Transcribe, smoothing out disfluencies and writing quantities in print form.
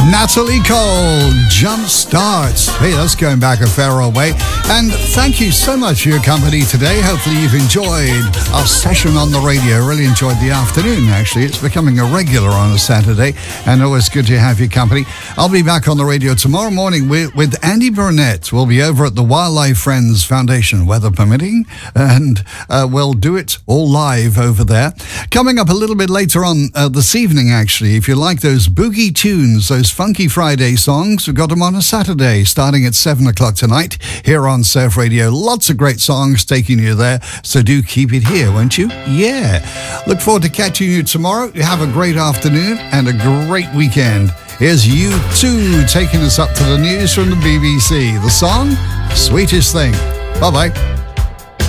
Natalie Cole, Jump Starts. Hey, that's going back a fair old way. And thank you so much for your company today. Hopefully you've enjoyed our session on the radio. Really enjoyed the afternoon, actually. It's becoming a regular on a Saturday, and always good to have your company. I'll be back on the radio tomorrow morning with Andy Burnett. We'll be over at the Wildlife Friends Foundation, weather permitting, and we'll do it all live over there. Coming up a little bit later on this evening, actually, if you like those boogie tunes, those Funky Friday songs, we've got them on a Saturday starting at 7 o'clock tonight here on Surf Radio. Lots of great songs taking you there, so do keep it here, won't you? Yeah. Look forward to catching you tomorrow. Have a great afternoon and a great weekend. Here's U2 taking us up to the news from the BBC. The song, Sweetest Thing. Bye-bye.